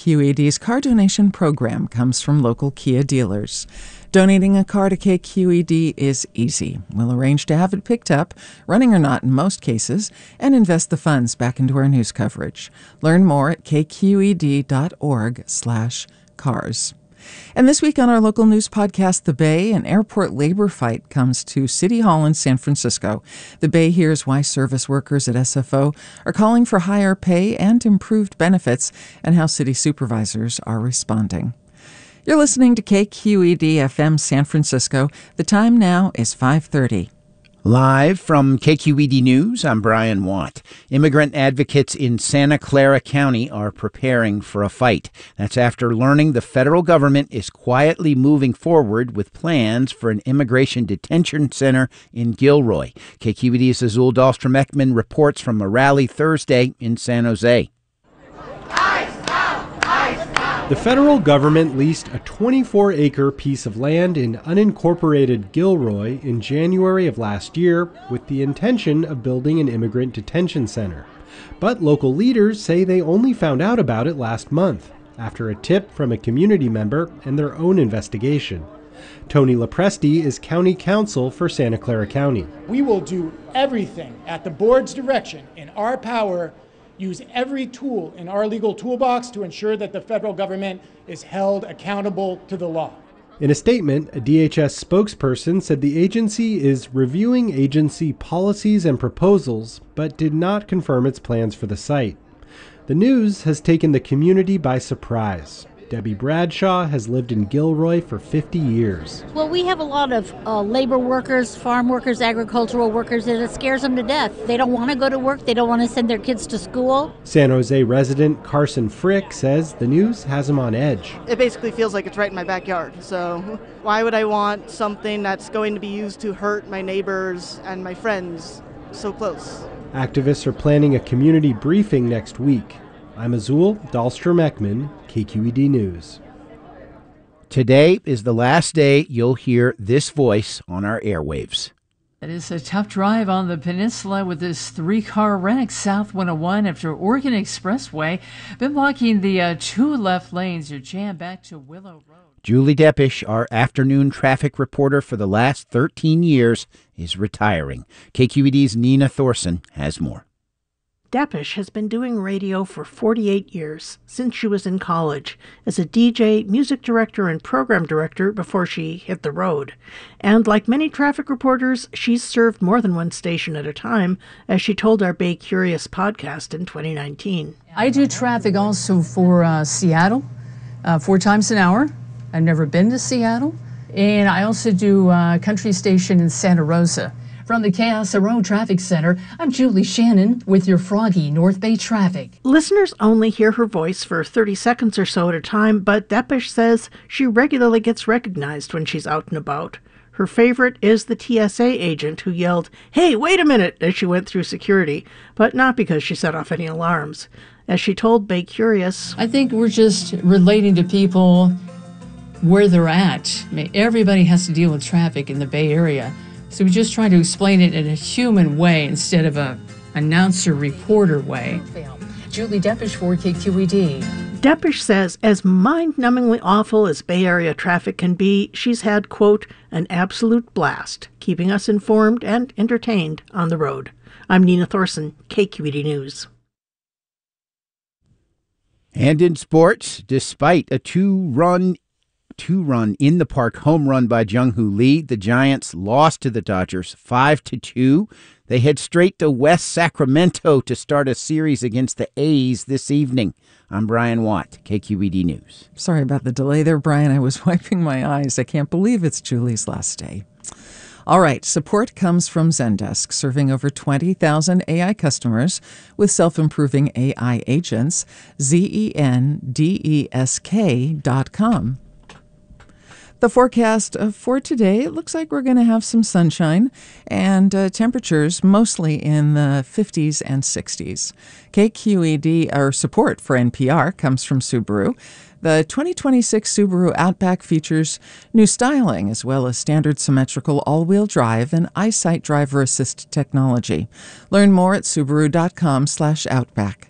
KQED's car donation program comes from local Kia dealers. Donating a car to KQED is easy. We'll arrange to have it picked up, running or not in most cases, and invest the funds back into our news coverage. Learn more at kqed.org/cars. And this week on our local news podcast, The Bay, an airport labor fight comes to City Hall in San Francisco. The Bay hears why service workers at SFO are calling for higher pay and improved benefits, and how city supervisors are responding. You're listening to KQED FM San Francisco. The time now is 5:30. Live from KQED News, I'm Brian Watt. Immigrant advocates in Santa Clara County are preparing for a fight. That's after learning the federal government is quietly moving forward with plans for an immigration detention center in Gilroy. KQED's Azul Dahlstrom-Ekman reports from a rally Thursday in San Jose. The federal government leased a 24-acre piece of land in unincorporated Gilroy in January of last year with the intention of building an immigrant detention center. But local leaders say they only found out about it last month, after a tip from a community member and their own investigation. Tony Lopresti is county counsel for Santa Clara County. We will do everything at the board's direction in our power, use every tool in our legal toolbox to ensure that the federal government is held accountable to the law. In a statement, a DHS spokesperson said the agency is reviewing agency policies and proposals, but did not confirm its plans for the site. The news has taken the community by surprise. Debbie Bradshaw has lived in Gilroy for 50 years. Well, we have a lot of labor workers, farm workers, agricultural workers, and it scares them to death. They don't want to go to work. They don't want to send their kids to school. San Jose resident Carson Frick says the news has him on edge. It basically feels like it's right in my backyard. So why would I want something that's going to be used to hurt my neighbors and my friends so close? Activists are planning a community briefing next week. I'm Azul Dahlstrom-Ekman, KQED News. Today is the last day you'll hear this voice on our airwaves. It is a tough drive on the peninsula with this 3-car wreck south 101 after Oregon Expressway. Been blocking the 2 left lanes. You're jammed back to Willow Road. Julie Deppisch, our afternoon traffic reporter for the last 13 years, is retiring. KQED's Nina Thorson has more. Deppisch has been doing radio for 48 years, since she was in college, as a DJ, music director, and program director before she hit the road. And like many traffic reporters, she's served more than one station at a time, as she told our Bay Curious podcast in 2019. I do traffic also for Seattle, 4 times an hour. I've never been to Seattle. And I also do a country station in Santa Rosa. From the KSRO Traffic Center, I'm Julie Shannon with your Froggy North Bay traffic. Listeners only hear her voice for 30 seconds or so at a time, but Deppisch says she regularly gets recognized when she's out and about. Her favorite is the TSA agent who yelled, "Hey, wait a minute," as she went through security, but not because she set off any alarms. As she told Bay Curious, I think we're just relating to people where they're at. I mean, everybody has to deal with traffic in the Bay Area. So we just try to explain it in a human way instead of a announcer-reporter way. Julie Deppisch for KQED. Deppisch says, as mind-numbingly awful as Bay Area traffic can be, she's had, quote, an absolute blast, keeping us informed and entertained on the road. I'm Nina Thorson, KQED News. And in sports, despite a two-run in the park home run by Jung-Hoo Lee, the Giants lost to the Dodgers 5-2. They head straight to West Sacramento to start a series against the A's this evening. I'm Brian Watt, KQED News. Sorry about the delay there, Brian. I was wiping my eyes. I can't believe it's Julie's last day. All right, support comes from Zendesk, serving over 20,000 AI customers with self-improving AI agents. Zendesk.com. The forecast for today, it looks like we're going to have some sunshine and temperatures mostly in the 50s and 60s. KQED, our support for NPR, comes from Subaru. The 2026 Subaru Outback features new styling as well as standard symmetrical all-wheel drive and EyeSight driver assist technology. Learn more at Subaru.com/Outback.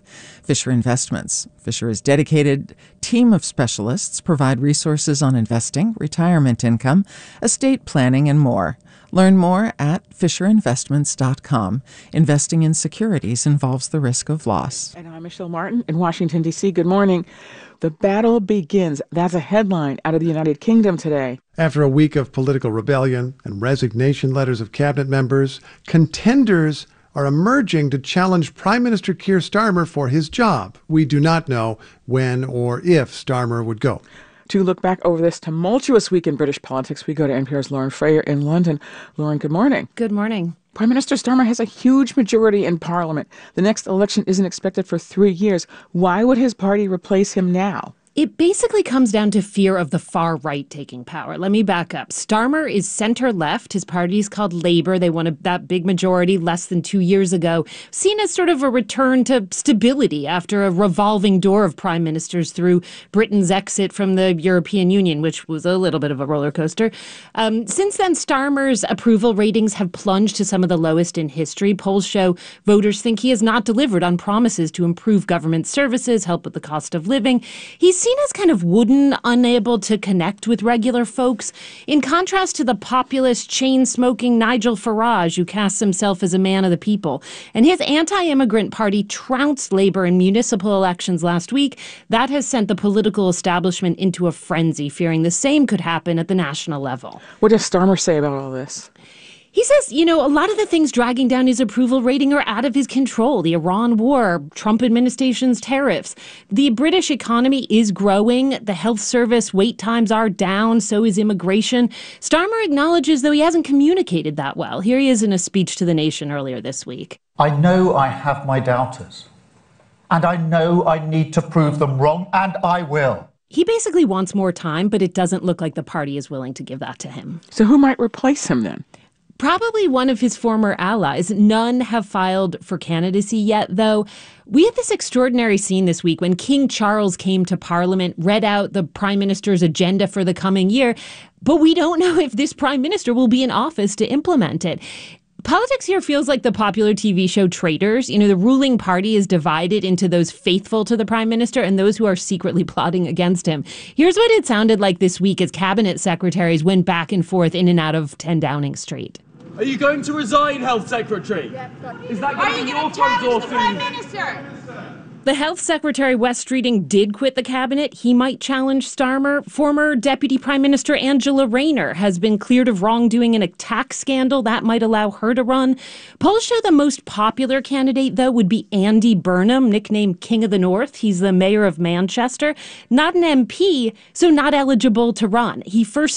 Fisher Investments. Fisher's dedicated team of specialists provide resources on investing, retirement income, estate planning, and more. Learn more at FisherInvestments.com. Investing in securities involves the risk of loss. And I'm Michelle Martin in Washington, D.C. Good morning. The battle begins. That's a headline out of the United Kingdom today. After a week of political rebellion and resignation letters of cabinet members, contenders are emerging to challenge Prime Minister Keir Starmer for his job. We do not know when or if Starmer would go. To look back over this tumultuous week in British politics, we go to NPR's Lauren Frayer in London. Lauren, good morning. Good morning. Prime Minister Starmer has a huge majority in Parliament. The next election isn't expected for 3 years. Why would his party replace him now? It basically comes down to fear of the far right taking power. Let me back up. Starmer is center-left. His party is called Labour. They won that big majority less than 2 years ago, seen as sort of a return to stability after a revolving door of prime ministers through Britain's exit from the European Union, which was a little bit of a roller coaster. Since then, Starmer's approval ratings have plunged to some of the lowest in history. Polls show voters think he has not delivered on promises to improve government services, help with the cost of living. He's seen as kind of wooden, unable to connect with regular folks, in contrast to the populist, chain-smoking Nigel Farage, who casts himself as a man of the people. And his anti-immigrant party trounced Labour in municipal elections last week. That has sent the political establishment into a frenzy, fearing the same could happen at the national level. What does Starmer say about all this? He says, a lot of the things dragging down his approval rating are out of his control. The Iran war, Trump administration's tariffs. The British economy is growing. The health service wait times are down. So is immigration. Starmer acknowledges, though, he hasn't communicated that well. Here he is in a speech to the nation earlier this week. I know I have my doubters, and I know I need to prove them wrong, and I will. He basically wants more time, but it doesn't look like the party is willing to give that to him. So who might replace him then? Probably one of his former allies. None have filed for candidacy yet, though. We had this extraordinary scene this week when King Charles came to Parliament, read out the Prime Minister's agenda for the coming year, but we don't know if this Prime Minister will be in office to implement it. Politics here feels like the popular TV show Traitors. The ruling party is divided into those faithful to the prime minister and those who are secretly plotting against him. Here's what it sounded like this week as cabinet secretaries went back and forth in and out of 10 Downing Street. Are you going to resign, Health Secretary? Is that going to be your front door thing? Prime Minister? The Health Secretary, Wes Streeting, did quit the cabinet. He might challenge Starmer. Former Deputy Prime Minister Angela Rayner has been cleared of wrongdoing in a tax scandal. That might allow her to run. Polls show the most popular candidate, though, would be Andy Burnham, nicknamed King of the North. He's the mayor of Manchester. Not an MP, so not eligible to run. He first